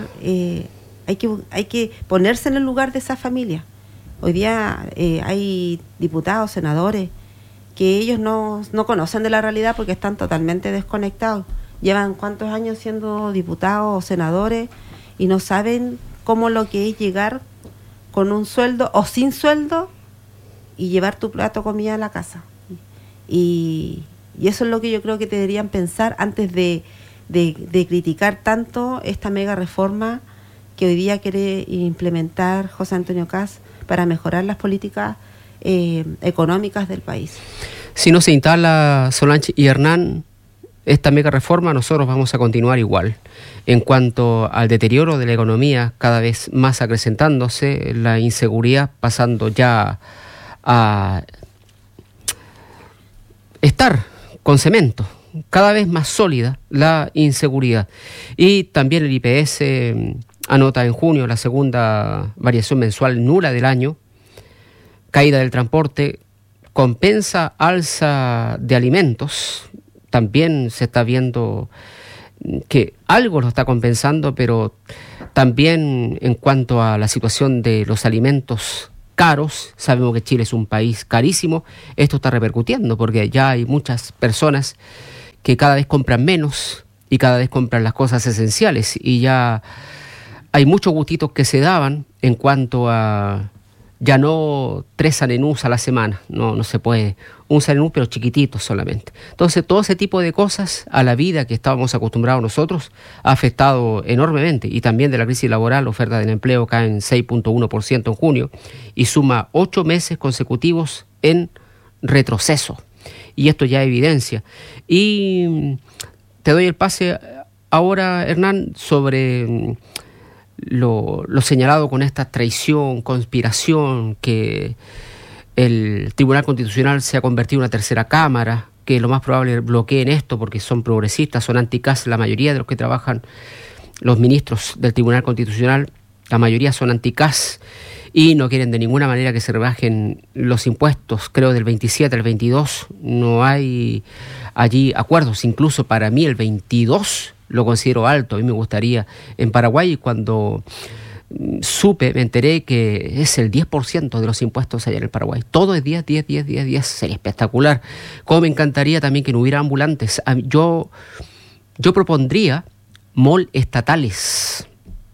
ponerse en el lugar de esa familia. Hoy día hay diputados, senadores, que ellos no conocen de la realidad porque están totalmente desconectados. Llevan cuántos años siendo diputados o senadores y no saben cómo lo que es llegar con un sueldo o sin sueldo y llevar tu plato de comida a la casa. Y eso es lo que yo creo que deberían pensar antes de criticar tanto esta mega reforma que hoy día quiere implementar José Antonio Kast para mejorar las políticas económicas del país. Si no se instala, Solange y Hernán, esta mega reforma, nosotros vamos a continuar igual. En cuanto al deterioro de la economía, cada vez más acrecentándose, la inseguridad pasando ya a estar con cemento, cada vez más sólida la inseguridad. Y también el IPS anota en junio la segunda variación mensual nula del año, caída del transporte, compensa alza de alimentos. También se está viendo que algo lo está compensando, pero también en cuanto a la situación de los alimentos caros, sabemos que Chile es un país carísimo, esto está repercutiendo porque ya hay muchas personas que cada vez compran menos y cada vez compran las cosas esenciales, y ya hay muchos gustitos que se daban en cuanto a ya no 3 sanenús a la semana, no se puede, un sanenú pero chiquitito solamente. Entonces todo ese tipo de cosas a la vida que estábamos acostumbrados nosotros ha afectado enormemente, y también de la crisis laboral, la oferta del empleo cae en 6.1% en junio y suma 8 meses consecutivos en retroceso, y esto ya evidencia. Y te doy el pase ahora, Hernán, sobre lo señalado con esta traición, conspiración, que el Tribunal Constitucional se ha convertido en una tercera cámara, que lo más probable bloqueen esto porque son progresistas, son anti-CAS, la mayoría de los que trabajan, los ministros del Tribunal Constitucional, la mayoría son anti-CAS y no quieren de ninguna manera que se rebajen los impuestos, creo del 27 al 22, no hay allí acuerdos, incluso para mí el 22 lo considero alto. A mí me gustaría, en Paraguay, cuando me enteré que es el 10% de los impuestos allá en el Paraguay. Todo es 10, sería espectacular. Como me encantaría también que no hubiera ambulantes. Yo propondría mall estatales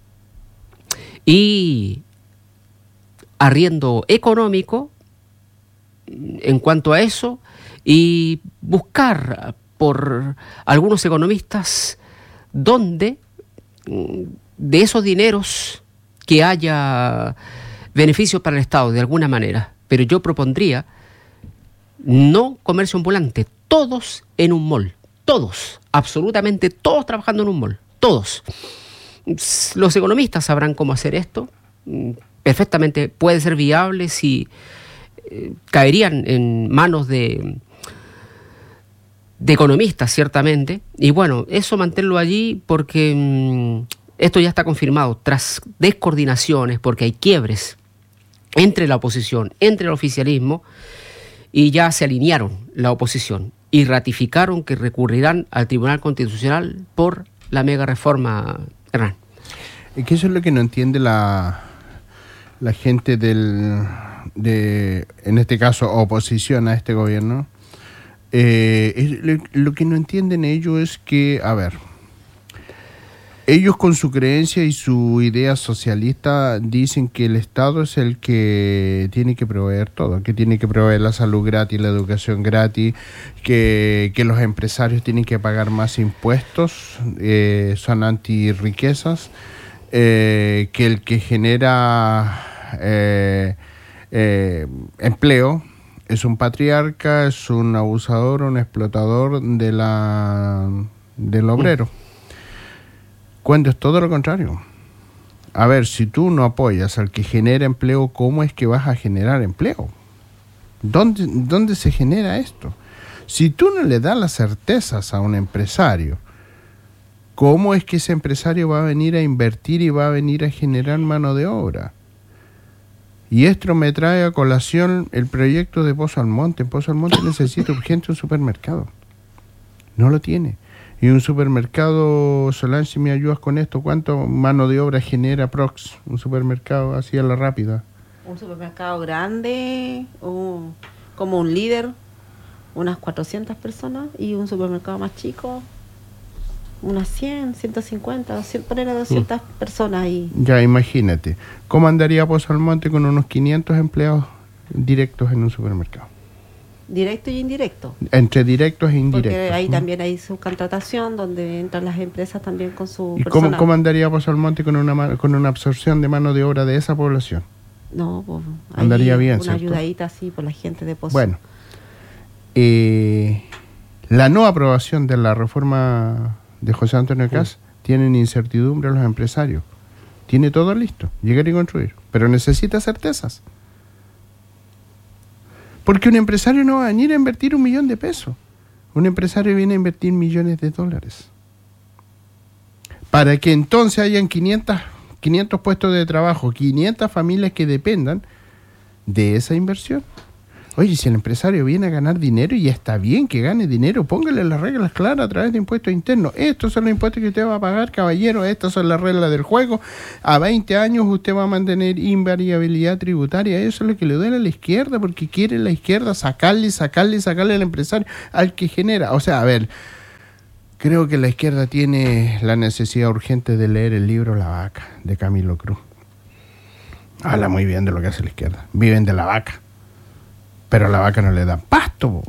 y arriendo económico en cuanto a eso, y buscar por algunos economistas donde de esos dineros que haya beneficios para el Estado de alguna manera. Pero yo propondría no comercio ambulante, todos en un mall, todos, absolutamente todos trabajando en un mall, todos. Los economistas sabrán cómo hacer esto, perfectamente puede ser viable si caerían en manos de economistas, ciertamente, y bueno, eso mantenerlo allí porque esto ya está confirmado, tras descoordinaciones, porque hay quiebres entre la oposición, entre el oficialismo, y ya se alinearon la oposición y ratificaron que recurrirán al Tribunal Constitucional por la mega reforma, Hernán. Es que eso es lo que no entiende la gente en este caso, oposición a este gobierno. Lo que no entienden ellos es que, a ver, ellos con su creencia y su idea socialista dicen que el Estado es el que tiene que proveer todo, que tiene que proveer la salud gratis, la educación gratis, que los empresarios tienen que pagar más impuestos, son anti-riquezas, que el que genera empleo es un patriarca, es un abusador, un explotador del obrero. Cuando es todo lo contrario. A ver, si tú no apoyas al que genera empleo, ¿cómo es que vas a generar empleo? ¿Dónde se genera esto? Si tú no le das las certezas a un empresario, ¿cómo es que ese empresario va a venir a invertir y va a venir a generar mano de obra? Y esto me trae a colación el proyecto de Pozo Almonte. Pozo Almonte necesita urgente un supermercado. No lo tiene. Y un supermercado, Solange, si me ayudas con esto, ¿cuánto mano de obra genera Prox? Un supermercado así a la rápida. Un supermercado grande, como un líder, unas 400 personas, y un supermercado más chico, unas 100, 150, 200, poner a 200 personas ahí. Ya, imagínate. ¿Cómo andaría Pozo Almonte con unos 500 empleados directos en un supermercado? Directo y indirecto. Entre directos e indirectos. Porque ahí también hay subcontratación, donde entran las empresas también con su ¿Y personal. cómo andaría Pozo Almonte con una absorción de mano de obra de esa población? No, pues andaría bien, una ¿cierto? ayudadita así por la gente de Pozo. Bueno, la no aprobación de la reforma de José Antonio Kast tienen incertidumbre los empresarios. Tiene todo listo, llegar y construir, pero necesita certezas. Porque un empresario no va a venir a invertir $1 millón de pesos. Un empresario viene a invertir millones de dólares. Para que entonces hayan 500 puestos de trabajo, 500 familias que dependan de esa inversión. Oye, si el empresario viene a ganar dinero y está bien que gane dinero, póngale las reglas claras a través de impuestos internos. Estos son los impuestos que usted va a pagar, caballero. Estas son las reglas del juego. A 20 años usted va a mantener invariabilidad tributaria. Eso es lo que le duele a la izquierda, porque quiere la izquierda sacarle al empresario, al que genera. O sea, a ver, creo que la izquierda tiene la necesidad urgente de leer el libro La Vaca, de Camilo Cruz. Habla muy bien de lo que hace la izquierda. Viven de la vaca. Pero a la vaca no le dan pasto.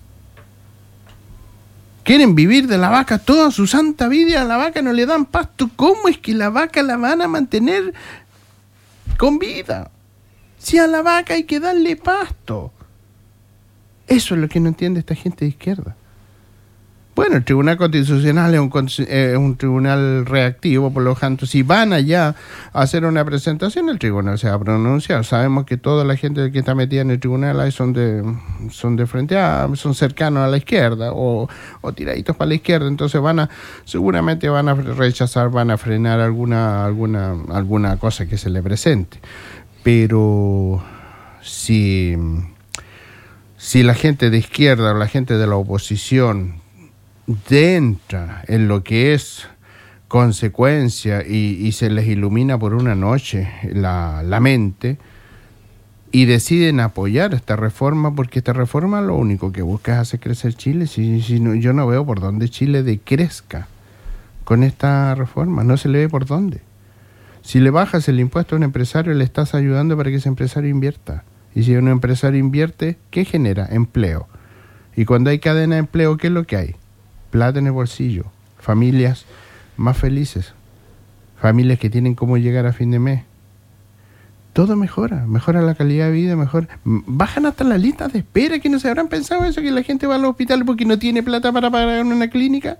Quieren vivir de la vaca toda su santa vida, a la vaca no le dan pasto. ¿Cómo es que la vaca la van a mantener con vida? Si a la vaca hay que darle pasto. Eso es lo que no entiende esta gente de izquierda. Bueno, el Tribunal Constitucional es un tribunal reactivo, por lo tanto, si van allá a hacer una presentación, el tribunal se va a pronunciar. Sabemos que toda la gente que está metida en el tribunal ahí son de frente a, son cercanos a la izquierda o tiraditos para la izquierda, entonces seguramente van a rechazar, van a frenar alguna cosa que se le presente. Pero si la gente de izquierda o la gente de la oposición entra en lo que es consecuencia y se les ilumina por una noche la mente y deciden apoyar esta reforma, porque esta reforma lo único que busca es hacer crecer Chile. Yo no veo por dónde Chile decrezca con esta reforma, no se le ve por dónde. Si le bajas el impuesto a un empresario, le estás ayudando para que ese empresario invierta, y si un empresario invierte, ¿qué genera? Empleo. Y cuando hay cadena de empleo, ¿qué es lo que hay? Plata en el bolsillo, familias más felices, familias que tienen cómo llegar a fin de mes. Todo mejora la calidad de vida, bajan hasta las listas de espera. Que no se habrán pensado eso, que la gente va al hospital porque no tiene plata para pagar en una clínica.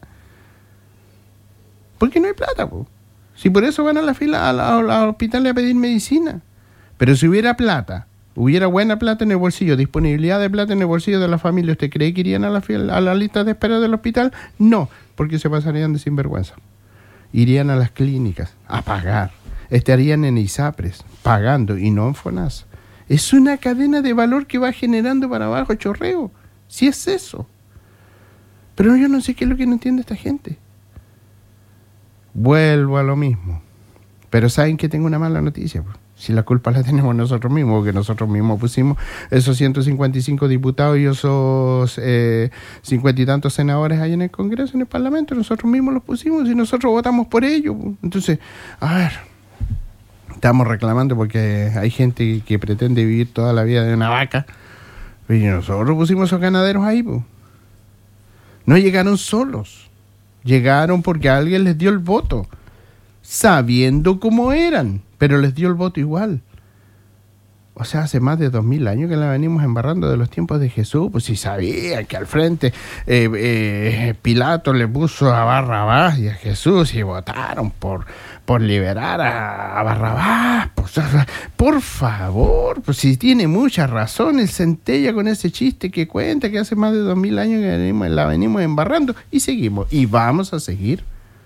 Porque no hay plata, po. Si por eso van a la fila al hospital a pedir medicina. Pero si hubiera plata, hubiera buena plata en el bolsillo, disponibilidad de plata en el bolsillo de la familia, ¿usted cree que irían a la lista de espera del hospital? No, porque se pasarían de sinvergüenza. Irían a las clínicas a pagar. Estarían en ISAPRES pagando y no en FONASA. Es una cadena de valor que va generando para abajo chorreo. Si es eso. Pero yo no sé qué es lo que no entiende esta gente. Vuelvo a lo mismo. Pero ¿saben que tengo una mala noticia? Si la culpa la tenemos nosotros mismos, porque nosotros mismos pusimos esos 155 diputados y esos 50 y tantos senadores ahí en el Congreso, en el Parlamento, nosotros mismos los pusimos y nosotros votamos por ellos. Entonces, a ver, estamos reclamando porque hay gente que pretende vivir toda la vida de una vaca, y nosotros pusimos esos ganaderos ahí, pues. No llegaron solos, llegaron porque alguien les dio el voto, sabiendo cómo eran, pero les dio el voto igual. O sea, hace más de 2000 años que la venimos embarrando de los tiempos de Jesús. Pues si sabía que al frente Pilato le puso a Barrabás y a Jesús y votaron por liberar a Barrabás. Pues, por favor, pues si tiene mucha razón el Centella con ese chiste que cuenta que hace más de 2000 años que la venimos embarrando y seguimos y vamos a seguir.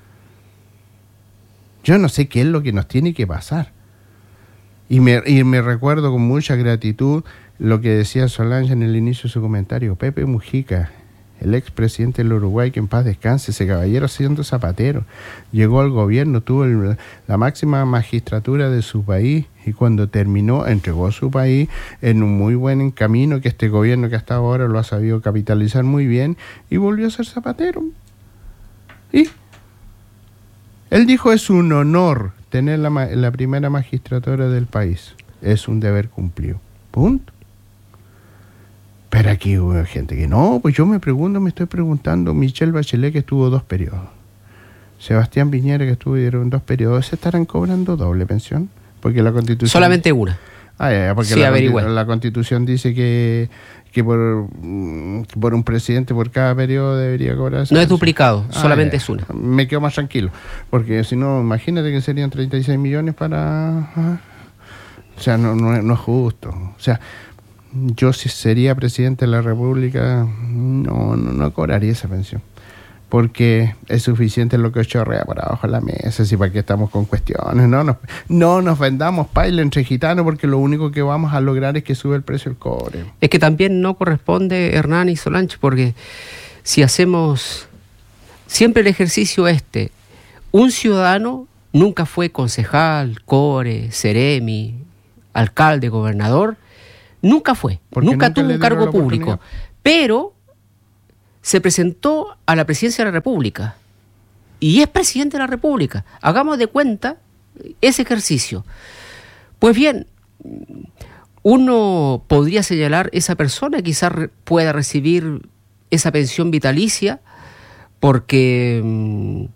Yo no sé qué es lo que nos tiene que pasar. Y me recuerdo con mucha gratitud lo que decía Solange en el inicio de su comentario. Pepe Mujica, el expresidente del Uruguay, que en paz descanse, ese caballero siendo zapatero, llegó al gobierno, tuvo la máxima magistratura de su país y cuando terminó entregó su país en un muy buen camino que este gobierno que hasta ahora lo ha sabido capitalizar muy bien y volvió a ser zapatero. Y él dijo, es un honor tener la primera magistratura del país. Es un deber cumplido. Punto. Pero aquí hubo gente que no, pues yo me estoy preguntando, Michelle Bachelet que estuvo 2 periodos, Sebastián Piñera que estuvieron 2 periodos, ¿se estarán cobrando doble pensión? Porque la Constitución... Solamente una. Porque sí, la Constitución dice que por un presidente por cada periodo debería cobrarse. No es duplicado, solamente es una. Me quedo más tranquilo, porque si no, imagínate que serían 36 millones para... O sea, no es justo. O sea, yo si sería presidente de la República, no cobraría esa pensión. porque es suficiente lo que chorrea por abajo de la mesa, así para que estamos con cuestiones, no nos vendamos paila entre gitanos, porque lo único que vamos a lograr es que sube el precio del cobre. Es que también no corresponde, Hernán y Solange, porque si hacemos siempre el ejercicio un ciudadano nunca fue concejal, core, seremi, alcalde, gobernador, nunca nunca tuvo un cargo público, pero se presentó a la presidencia de la República y es presidente de la República. Hagamos de cuenta ese ejercicio. Pues bien, uno podría señalar esa persona quizás pueda recibir esa pensión vitalicia porque